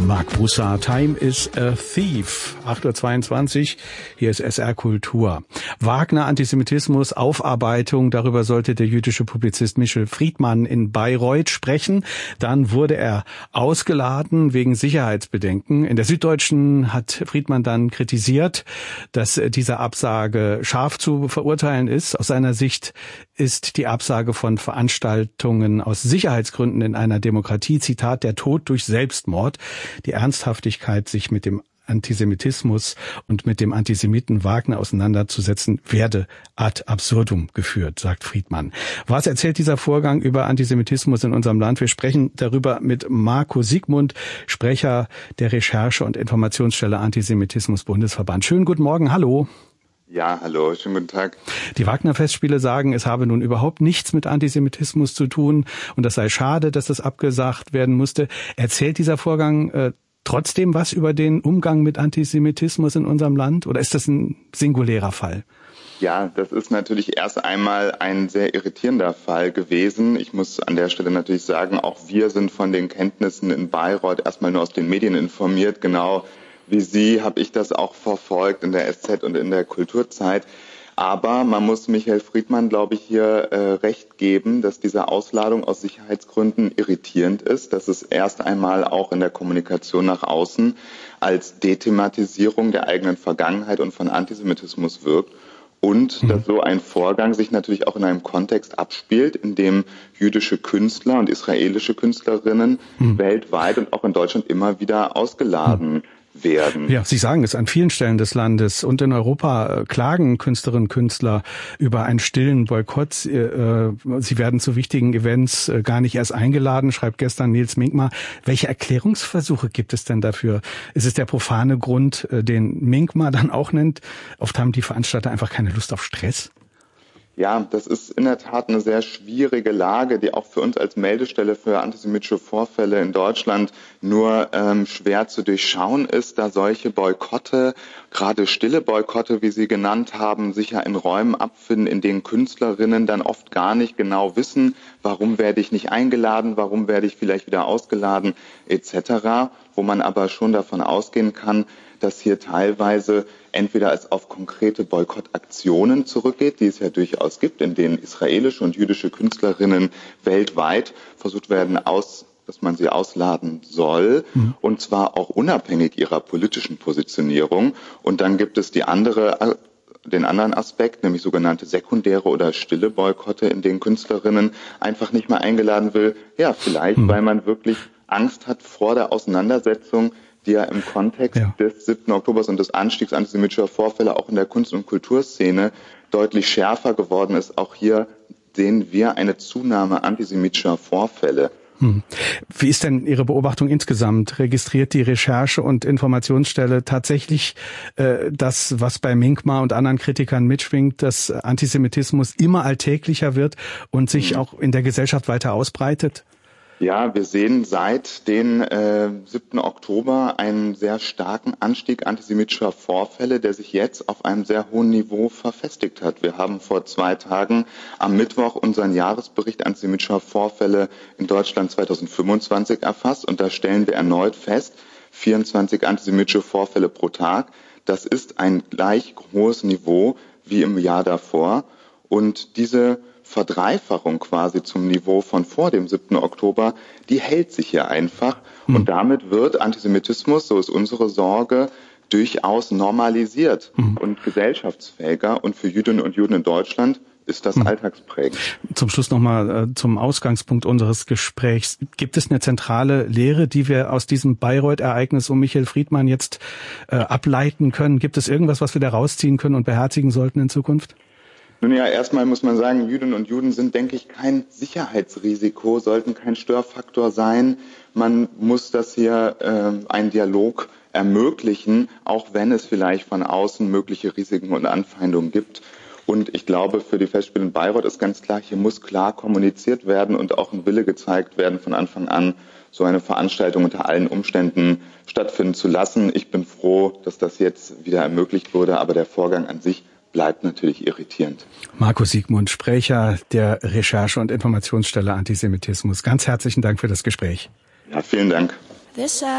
Marc Broussard, Time is a Thief, 8:22 Uhr, hier ist SR Kultur. Wagner, Antisemitismus, Aufarbeitung, darüber sollte der jüdische Publizist Michel Friedmann in Bayreuth sprechen. Dann wurde er ausgeladen wegen Sicherheitsbedenken. In der Süddeutschen hat Friedmann dann kritisiert, dass diese Absage scharf zu verurteilen ist. Aus seiner Sicht ist die Absage von Veranstaltungen aus Sicherheitsgründen in einer Demokratie, Zitat, der Tod durch Selbstmord. Die Ernsthaftigkeit, sich mit dem Antisemitismus und mit dem Antisemiten Wagner auseinanderzusetzen, werde ad absurdum geführt, sagt Friedmann. Was erzählt dieser Vorgang über Antisemitismus in unserem Land? Wir sprechen darüber mit Marco Siegmund, Sprecher der Recherche- und Informationsstelle Antisemitismus-Bundesverband. Schönen guten Morgen, hallo. Ja, hallo, schönen guten Tag. Die Wagner-Festspiele sagen, es habe nun überhaupt nichts mit Antisemitismus zu tun und das sei schade, dass das abgesagt werden musste. Erzählt dieser Vorgang trotzdem was über den Umgang mit Antisemitismus in unserem Land oder ist das ein singulärer Fall? Ja, das ist natürlich erst einmal ein sehr irritierender Fall gewesen. Ich muss an der Stelle natürlich sagen, auch wir sind von den Kenntnissen in Bayreuth erstmal nur aus den Medien informiert. Genau wie Sie habe ich das auch verfolgt in der SZ und in der Kulturzeit. Aber man muss Michael Friedmann, glaube ich, hier recht geben, dass diese Ausladung aus Sicherheitsgründen irritierend ist, dass es erst einmal auch in der Kommunikation nach außen als Dethematisierung der eigenen Vergangenheit und von Antisemitismus wirkt. Und dass so ein Vorgang sich natürlich auch in einem Kontext abspielt, in dem jüdische Künstler und israelische Künstlerinnen weltweit und auch in Deutschland immer wieder ausgeladen werden. Ja, Sie sagen es, an vielen Stellen des Landes und in Europa klagen Künstlerinnen und Künstler über einen stillen Boykott. Sie werden zu wichtigen Events gar nicht erst eingeladen, schreibt gestern Nils Minkmar. Welche Erklärungsversuche gibt es denn dafür? Ist es der profane Grund, den Minkmar dann auch nennt? Oft haben die Veranstalter einfach keine Lust auf Stress. Ja, das ist in der Tat eine sehr schwierige Lage, die auch für uns als Meldestelle für antisemitische Vorfälle in Deutschland nur schwer zu durchschauen ist, da solche Boykotte, gerade stille Boykotte, wie Sie genannt haben, sich ja in Räumen abfinden, in denen Künstlerinnen dann oft gar nicht genau wissen, warum werde ich nicht eingeladen, warum werde ich vielleicht wieder ausgeladen etc., wo man aber schon davon ausgehen kann, dass hier teilweise entweder es auf konkrete Boykottaktionen zurückgeht, die es ja durchaus gibt, in denen israelische und jüdische Künstlerinnen weltweit versucht werden, dass man sie ausladen soll, und zwar auch unabhängig ihrer politischen Positionierung. Und dann gibt es den anderen Aspekt, nämlich sogenannte sekundäre oder stille Boykotte, in denen Künstlerinnen einfach nicht mehr eingeladen will. Ja, vielleicht, weil man wirklich Angst hat vor der Auseinandersetzung, die ja im Kontext des 7. Oktobers und des Anstiegs antisemitischer Vorfälle auch in der Kunst- und Kulturszene deutlich schärfer geworden ist. Auch hier sehen wir eine Zunahme antisemitischer Vorfälle. Wie ist denn Ihre Beobachtung insgesamt? Registriert die Recherche- und Informationsstelle tatsächlich das, was bei Minkmar und anderen Kritikern mitschwingt, dass Antisemitismus immer alltäglicher wird und sich auch in der Gesellschaft weiter ausbreitet? Ja, wir sehen seit dem 7. Oktober einen sehr starken Anstieg antisemitischer Vorfälle, der sich jetzt auf einem sehr hohen Niveau verfestigt hat. Wir haben vor 2 Tagen am Mittwoch unseren Jahresbericht antisemitischer Vorfälle in Deutschland 2025 erfasst und da stellen wir erneut fest, 24 antisemitische Vorfälle pro Tag. Das ist ein gleich hohes Niveau wie im Jahr davor und diese Verdreifachung quasi zum Niveau von vor dem 7. Oktober, die hält sich hier einfach. Und damit wird Antisemitismus, so ist unsere Sorge, durchaus normalisiert und gesellschaftsfähiger. Und für Jüdinnen und Juden in Deutschland ist das alltagsprägend. Zum Schluss nochmal zum Ausgangspunkt unseres Gesprächs. Gibt es eine zentrale Lehre, die wir aus diesem Bayreuth-Ereignis um Michael Friedmann jetzt ableiten können? Gibt es irgendwas, was wir da rausziehen können und beherzigen sollten in Zukunft? Nun ja, erstmal muss man sagen, Jüdinnen und Juden sind, denke ich, kein Sicherheitsrisiko, sollten kein Störfaktor sein. Man muss das hier einen Dialog ermöglichen, auch wenn es vielleicht von außen mögliche Risiken und Anfeindungen gibt. Und ich glaube, für die Festspiele in Bayreuth ist ganz klar, hier muss klar kommuniziert werden und auch ein Wille gezeigt werden, von Anfang an so eine Veranstaltung unter allen Umständen stattfinden zu lassen. Ich bin froh, dass das jetzt wieder ermöglicht wurde, aber der Vorgang an sich bleibt natürlich irritierend. Marco Siegmund, Sprecher der Recherche- und Informationsstelle Antisemitismus. Ganz herzlichen Dank für das Gespräch. Ja, vielen Dank.